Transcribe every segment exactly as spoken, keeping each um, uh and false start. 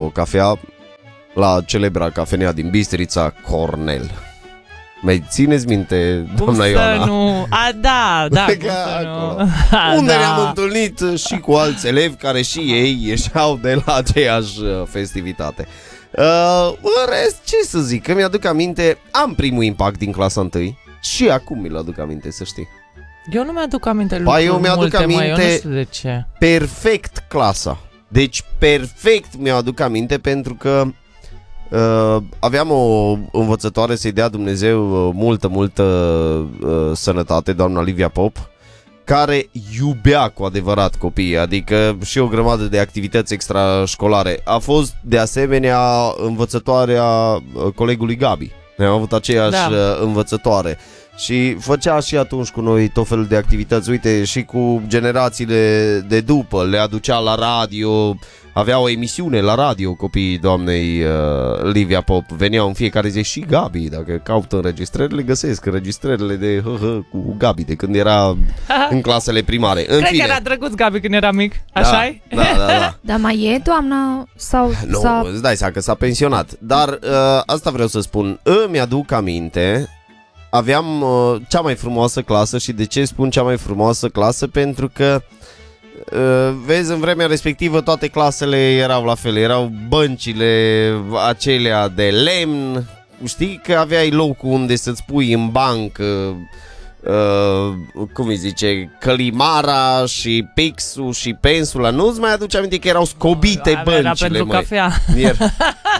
cafea la celebra cafenea din Bistrița, Cornel. Mai țineți minte, doamna cum Ioana? Să nu... A, da, da, cum să nu... A, unde da. ne-am întâlnit și cu alți elevi care și ei ieșeau de la aceeași festivitate. Uh, în rest, ce să zic, că mi-aduc aminte, am primul impact din clasa întâi și acum mi-l aduc aminte, să știi. Eu nu mi-aduc aminte Ba, lucruri eu mi-aduc multe, aminte mă, eu nu știu de ce. Perfect clasa. Deci perfect mi-aduc aminte pentru că uh, aveam o învățătoare, să-i dea Dumnezeu uh, multă, multă uh, sănătate, doamna Livia Pop, care iubea cu adevărat copiii, adică și o grămadă de activități extrașcolare. A fost de asemenea învățătoarea uh, colegului Gabi. Noi am avut aceeași da. uh, învățătoare. Și făcea și atunci cu noi tot felul de activități. Uite, și cu generațiile de după le aducea la radio. Avea o emisiune la radio copiii doamnei uh, Livia Pop. Veneau în fiecare zi și Gabi. Dacă caută înregistrările, găsesc înregistrările de hă-hă cu Gabi de când era în clasele primare. În Cred fine. că era drăguț Gabi când era mic, așa-i? Da, da, da, da. Dar mai e doamna sau... Nu, s-a... îți dai seama că s-a pensionat. Dar uh, asta vreau să spun. Îmi aduc aminte. Aveam uh, cea mai frumoasă clasă. Și de ce spun cea mai frumoasă clasă? Pentru că uh, vezi, în vremea respectivă toate clasele erau la fel. Erau băncile acelea de lemn. Știi că aveai locul unde să-ți pui în bancă uh, cum îi zice, călimara și pixul și pensula. Nu-ți mai aduce aminte că erau scobite Avea, băncile, era pentru măi. cafea. Era...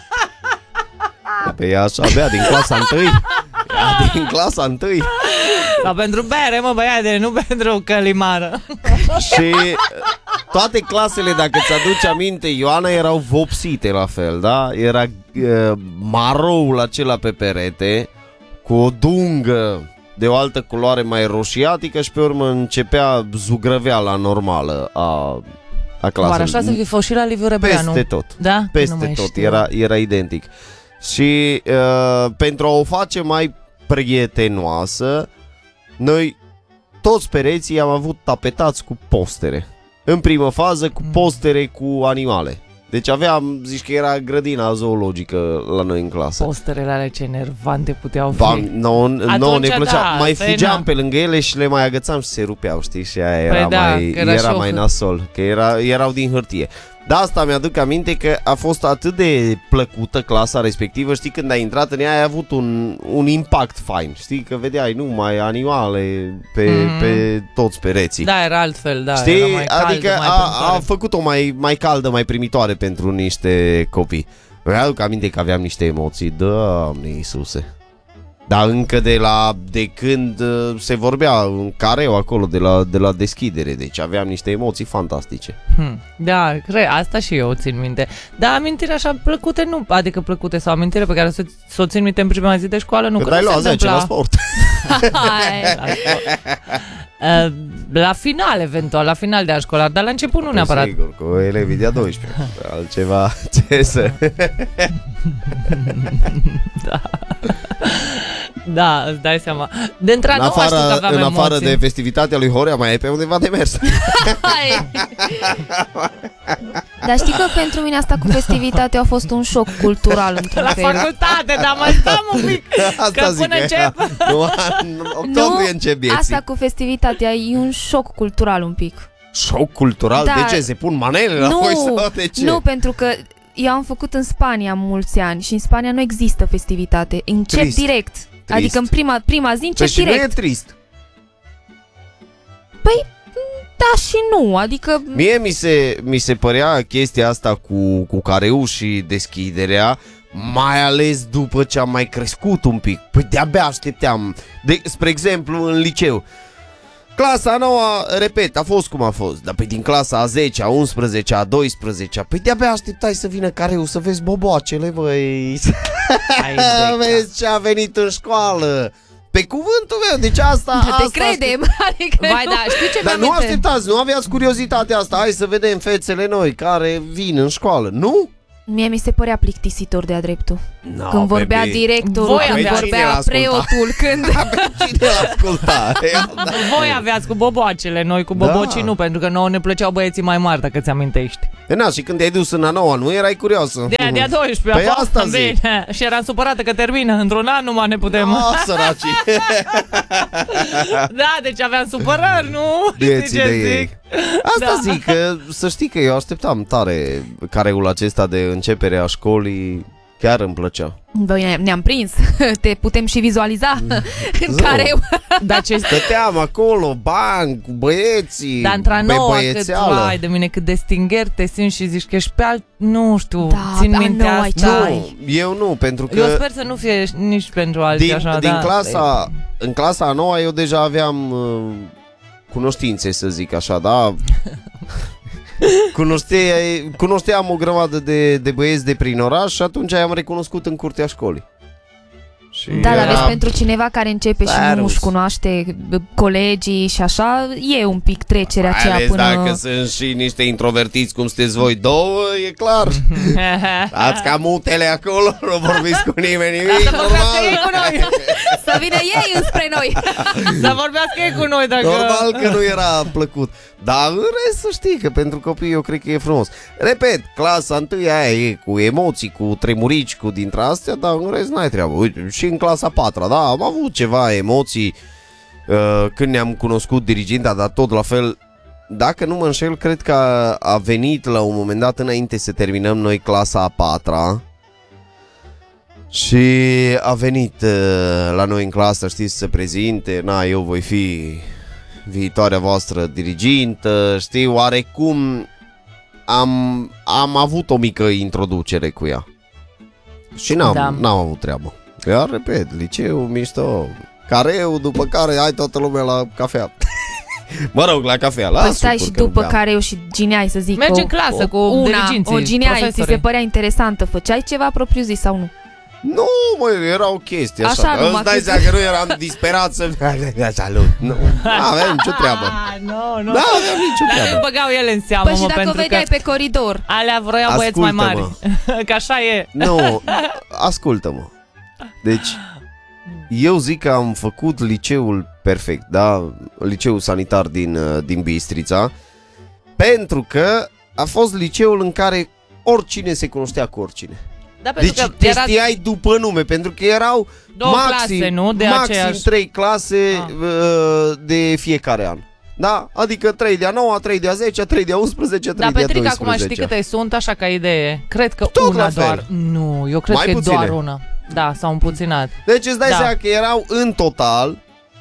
Pe ea așa abia din clasa întâi. Ea din clasa întâi. Sau pentru bere, mă, băiate, nu pentru călimară. Și toate clasele, dacă ți-aduci aminte, Ioana, erau vopsite la fel, da? Era uh, maroul acela pe perete, cu o dungă de o altă culoare mai roșiatică și pe urmă începea zugrăveala normală a, a clasei. Oare așa să fi fost și la Liviu Rebreanu? Peste tot. Da? Peste tot, era, era identic. Și uh, pentru a o face mai prietenoasă, noi toți pereții am avut tapetați cu postere. În primă fază cu postere cu animale. Deci aveam, zici că era grădina zoologică la noi în clasă. Posterele alea ce enervante puteau fi. Bam, nouă no, ne plăcea. Da, mai fugeam na. pe lângă ele și le mai agățam și se rupeau, știi? Și aia era păi da, mai, era era și mai o... nasol, că era, erau din hârtie. De asta mi-aduc aminte că a fost atât de plăcută clasa respectivă, știi, când ai intrat în ea ai avut un, un impact fain, știi, că vedeai numai animale pe, mm. pe toți pereții. Da, era altfel, da, știi? era mai caldă, adică mai a, a făcut-o mai, mai caldă, mai primitoare pentru niște copii. Mi-aduc aminte că aveam niște emoții, Doamne Iisuse. Dar încă de la de când se vorbea în careu acolo de la, de la deschidere. Deci aveam niște emoții fantastice. hmm. Da, cred, asta și eu țin minte. Dar amintiri așa plăcute nu, adică plăcute sau amintire pe care să, să o țin minte în prima zi de școală nu. Că dai luat zece la sport. Hai, la, uh, la final eventual, la final de an școlar, dar la început nu neapărat. Sigur, cu elevii de-a doisprezecea. Altceva ce să... Da. Da, îți dai seama. De într-adevăr, în afară, nu știu că aveam în afară emoții. de festivitatea lui Horea mai e pe undeva de mers. Dar știi că pentru mine asta cu festivitatea a fost un șoc cultural într-un La fel. facultate, dar mai stăm un pic. Asta Că zic până încep. Nu, în octombrie încep vieții. Asta cu festivitatea e un șoc cultural un pic. Șoc cultural? Da. De ce? Se pun manele la Nu, voi sau de ce? nu, pentru că eu am făcut în Spania mulți ani și în Spania nu există festivitate. Încep Trist. direct. Trist. Adică în prima, prima zi încep Păi și nu direct. e trist. Păi, da și nu, adică... Mie mi se, mi se părea chestia asta cu, cu careu și deschiderea, mai ales după ce am mai crescut un pic. Păi de-abia aștepteam. De, spre exemplu, în liceu. Clasa a noua, repet, a fost cum a fost. Dar pe din clasa a zecea, a unsprezecea, a doisprezecea, păi de-abia așteptai să vină careu, să vezi boboacele, băi. Vezi ce a venit în școală. Pe cuvântul meu, deci asta... Da, asta te credem, adică Vai, da, știi ce Dar mi-am nu minte? așteptați, nu aveați curiozitatea asta. Hai să vedem fețele noi care vin în școală. Nu? Mie mi se părea plictisitor de-a dreptul. No, Când vorbea baby. directorul, Voi când aveați- vorbea Cine l-asculta? preotul, când... Cine l-asculta? Voi aveați cu boboacele, noi cu Da. bobocii nu, pentru că nouă ne plăceau băieții mai mari, dacă ți amintești. E, na, și când te-ai dus în a noua, nu erai curiosă? De-a, de-a doisprezecea, Păi apa, asta zic. bine. Și eram supărată că termină, într-un an nu mai ne putem. Ah, săracii. Da, deci aveam supărări, nu? Vieții Știi ce de ei. zic? Asta Da. zic, că să știi că eu așteptam tare careul acesta de începere a școlii. Chiar îmi plăcea. Băi, ne- ne-am prins. Te putem și vizualiza în Zău. care... Dar ce Stăteam acolo, bani, cu băieții, Dar într-a pe noua, cât, băiețeală. vai de mine, cât de stingher te simți și zici că ești pe alt, nu știu, Da, țin pe a minte noua asta. aici. Nu, eu nu, pentru că Eu sper să nu fie nici pentru alții din, așa, din da. clasa, în clasa a noua eu deja aveam uh, cunoștințe, să zic așa, da? Cunoșteai, cunoșteam o grămadă de, de băieți de prin oraș și atunci i-am recunoscut în curtea școlii. Și Da, dar era- vezi, pentru cineva care începe și nu Servus. își cunoaște bă, colegii și așa, e un pic trecerea Mai aceea ales până... dacă sunt și niște introvertiți cum sunteți voi două, e clar. Ați ca mutele acolo, nu vorbiți cu nimeni nimic, Să vorbească ei normal. cu noi. Să vină ei înspre noi! Să vorbească ei cu noi dacă... Normal că nu era plăcut. Dar în rest să știi că pentru copii eu cred că e frumos. Repet, clasa întâia aia e cu emoții, cu tremurici, cu dintre astea, dar în rest n-ai treabă. Uite, și în clasa a patra, da, am avut ceva emoții uh, când ne-am cunoscut diriginta, dar tot la fel, dacă nu mă înșel, cred că a, a venit la un moment dat înainte să terminăm noi clasa a patra. Și a venit uh, la noi în clasă, știți, să prezinte, na, eu voi fi viitoarea voastră dirigintă, știi, oarecum am, am avut o mică introducere cu ea. Și n-am, Da. n-am avut treabă. Iar, repet, liceu, mișto, careu, după care hai toată lumea la cafea. Mă rog, la cafea, la Păi stai sucuri, și că după beam. care eu și gineai, să zic. Mergi o, în clasă o, cu una, diriginții, o gineai, ți profesorii. se părea interesantă. Făceai ceva propriu zis sau nu? Nu, mă, era o chestie așa, Așa, așa numai îți dai că- seama că nu eram disperat să... Salut! Nu, aveam nicio treabă. Ah, nu, nu. Da, aveam nicio Dar nu treabă. băgau ele în seamă, Păi și mă, dacă o pentru vedeai că pe coridor? alea vroiau băieți mai mari. Ascultă-mă. Că așa e. Nu, ascultă-mă. Deci, eu zic că am făcut liceul perfect, da? Liceul sanitar din, uh, din Bistrița, pentru că a fost liceul în care oricine se cunoștea cu oricine. Da, pentru Deci că te era știai după nume, pentru că erau două maxim, clase, nu? De maxim aceeași... trei clase Ah. uh, de fiecare an. Da? Adică trei de a noua, trei de a zecea, trei de a unsprezecea, trei Dar de a Petrica, acum doisprezecea. știi câte sunt, așa ca idee? Cred că Tot una la fel. doar. Nu, eu cred Mai că puține. e doar una. Da, s-au împuținat. Deci îți dai Da. seama că erau în total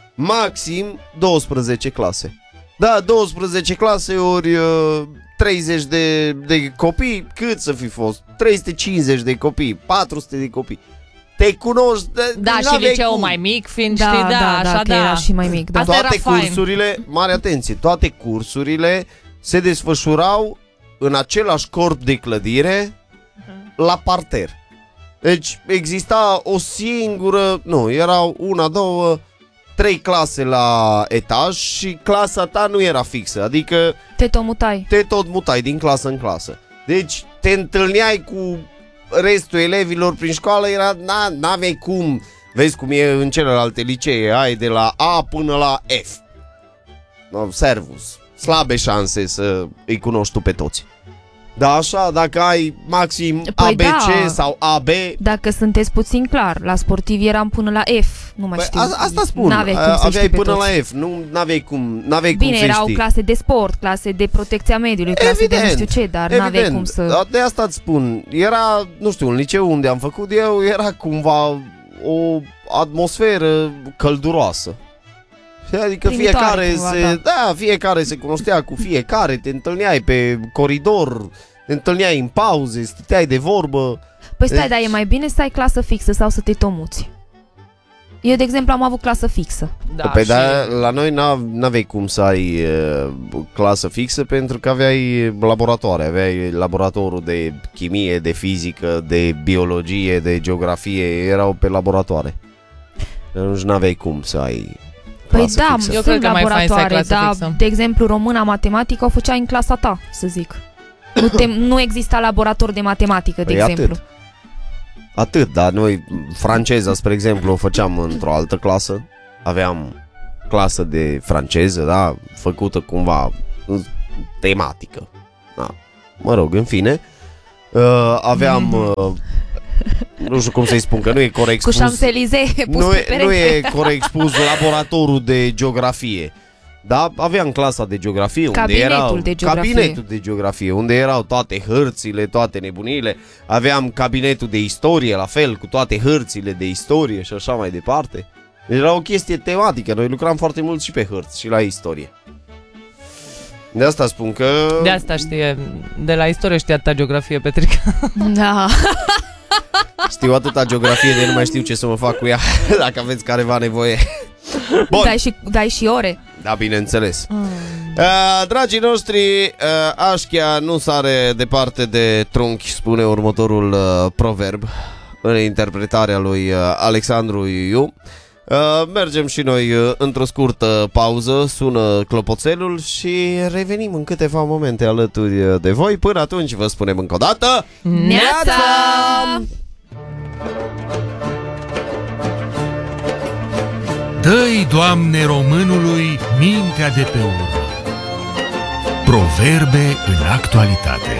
maxim douăsprezece clase. Da, douăsprezece clase ori uh, treizeci de, de copii, cât să fi fost? trei sute cincizeci de copii, patru sute de copii. Te cunoști, de, Da, și n-aveai liceul cum. mai mic fiind, Da, știi, da, da, așa, da, că da. era și mai mic, da. Asta Toate era fain. cursurile, mare atenție, toate cursurile se desfășurau în același corp de clădire la parter. Deci exista o singură, nu, erau una, două, trei clase la etaj și clasa ta nu era fixă, adică Te tot mutai. te tot mutai din clasă în clasă. Deci te întâlneai cu restul elevilor prin școală, era, na, n-aveai cum, vezi cum e în celelalte licee, ai de la A până la F. No, servus, slabe șanse să îi cunoști tu pe toți. Da, așa, dacă ai maxim Păi A B C da. sau A B, Dacă sunteți puțin clar, la sportivi eram până la F, nu mai Păi, știu. a, asta spun, N-aveai cum a- să aveai știi pe până toți. la F, nu aveai cum, n-aveai Bine, cum să erau știi. clase de sport, clase de protecția mediului, clase de nu știu ce, dar n-aveai evident. cum să... Dar de asta îți spun, era, nu știu, un liceu unde am făcut eu, era cumva o atmosferă călduroasă. Adică Primitoare, fiecare cumva, se, da. da, fiecare se cunoștea cu fiecare, te întâlneai pe coridor, te întâlneai în pauze, stăteai de vorbă. Păi stai, Deci- dar e mai bine să ai clasă fixă sau să te tomuți. Eu, de exemplu, am avut clasă fixă. Da, Păi și... da, la noi n-av- n-aveai cum să ai uh, clasă fixă pentru că aveai laboratoare, aveai laboratorul de chimie, de fizică, de biologie, de geografie, erau pe laboratoare. Deci n-aveai cum să ai Păi clasă da, fixă. Eu sunt cred că mai fain să ai laboratoare, clasă dar, fixă. de exemplu, româna, matematică o făceai în clasa ta, să zic. Nu, te, nu exista laborator de matematică, de Păi exemplu. atât. Atât, dar noi franceza, spre exemplu, o făceam într-o altă clasă. Aveam clasă de franceză, da, făcută cumva tematică. Da. Mă rog, în fine, uh, aveam uh, nu știu cum să-i spun, că nu e corect Cu spus. Champs-Élysées pus Nu pe e, pereche. nu e corect spus laboratorul de geografie. Da, aveam clasa de geografie, unde Cabinetul erau de geografie. cabinetul de geografie, unde erau toate hărțile, toate nebunile. Aveam cabinetul de istorie, la fel, cu toate hărțile de istorie și așa mai departe. Deci era o chestie tematică. Noi lucram foarte mult și pe hărți și la istorie. De asta spun că... De asta știe, de la istorie știe atâta geografie, Petrica. Da. Știu atâta geografie de nu mai știu ce să mă fac cu ea. Dacă aveți careva nevoie. Bun. Dai și, dai și ore. Da, bineînțeles. Mm. Uh, dragii noștri, uh, Așchia nu sare departe de trunchi, spune următorul uh, proverb în interpretarea lui uh, Alexandru Iuiu. Uh, mergem și noi uh, într-o scurtă pauză, sună clopoțelul și revenim în câteva momente alături de voi. Până atunci vă spunem încă o dată Neața! Dă-i, Doamne, românului mintea de pe urmă. Proverbe în actualitate.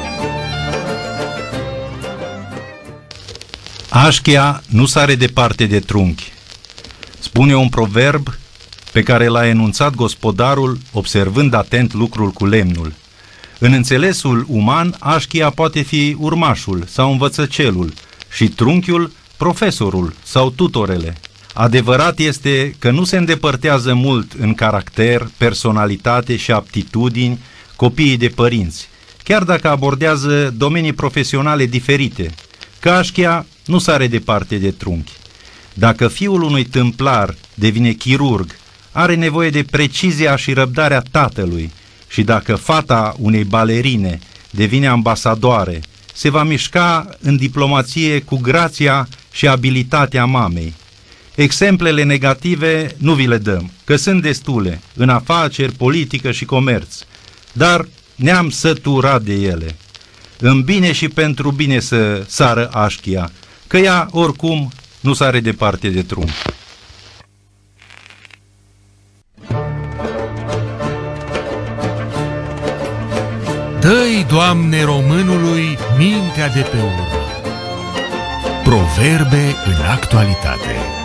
Așchia nu sare departe de trunchi. Spune un proverb pe care l-a enunțat gospodarul observând atent lucrul cu lemnul. În înțelesul uman, așchia poate fi urmașul sau învățăcelul și trunchiul profesorul sau tutorele. Adevărat este că nu se îndepărtează mult în caracter, personalitate și aptitudini copiii de părinți, chiar dacă abordează domenii profesionale diferite, că așchia nu sare departe de trunchi. Dacă fiul unui tâmplar devine chirurg, are nevoie de precizia și răbdarea tatălui, și dacă fata unei balerine devine ambasadoare, se va mișca în diplomație cu grația și abilitatea mamei. Exemplele negative nu vi le dăm, că sunt destule în afaceri, politică și comerț, dar ne-am săturat de ele. În bine și pentru bine să sară așchia, că ea oricum nu sare departe de trunchi. Dă-i, Doamne, românului mintea de pe urmă. Proverbe în actualitate.